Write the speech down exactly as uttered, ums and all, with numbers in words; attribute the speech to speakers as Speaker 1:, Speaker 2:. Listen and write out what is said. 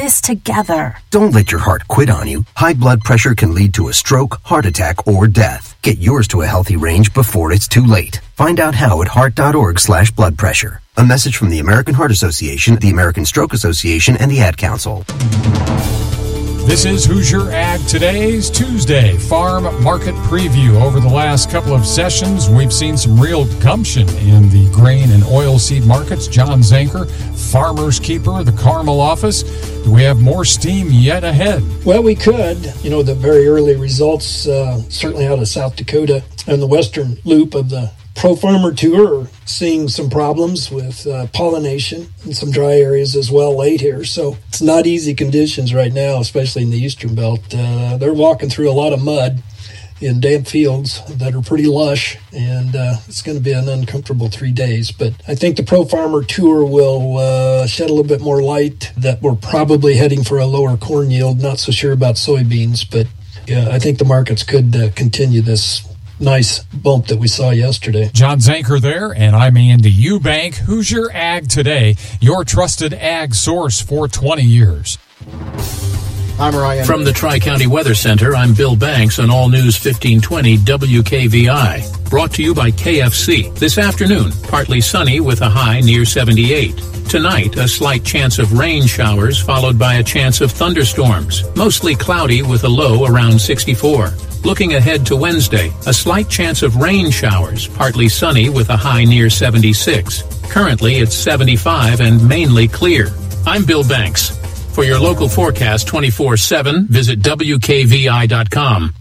Speaker 1: this together.
Speaker 2: Don't let your heart quit on you. High blood pressure can lead to a stroke, heart attack, or death. Get yours to a healthy range before it's too late. Find out how at heart.org slash blood pressure. A message from the American Heart Association, the American Stroke Association, and the Ad Council.
Speaker 3: This is Hoosier Ag Today's Tuesday Farm Market Preview. Over the last couple of sessions, we've seen some real gumption in the grain and oilseed markets. John Zanker, Farmer's Keeper, the Carmel office. Do we have more steam yet ahead?
Speaker 4: Well, we could. You know, the very early results, uh, certainly out of South Dakota and the western loop of the Pro Farmer Tour, are seeing some problems with uh, pollination in some dry areas as well late here. So it's not easy conditions right now, especially in the eastern belt. Uh, they're walking through a lot of mud in damp fields that are pretty lush, and uh, it's going to be an uncomfortable three days. But I think the Pro Farmer Tour will uh, shed a little bit more light that we're probably heading for a lower corn yield. Not so sure about soybeans, but yeah, I think the markets could uh, continue this nice bump that we saw yesterday.
Speaker 3: John Zanker there, and I'm Andy Eubank. Hoosier Ag Today, your trusted ag source for twenty years.
Speaker 5: I'm Ryan.
Speaker 6: From the Tri-County Weather Center, I'm Bill Banks on All News fifteen twenty W K V I. Brought to you by K F C. This afternoon, partly sunny with a high near seventy-eight. Tonight, a slight chance of rain showers followed by a chance of thunderstorms. Mostly cloudy with a low around sixty-four. Looking ahead to Wednesday, a slight chance of rain showers, partly sunny with a high near seventy-six. Currently, it's seventy-five and mainly clear. I'm Bill Banks. For your local forecast twenty-four seven, visit W K V I dot com.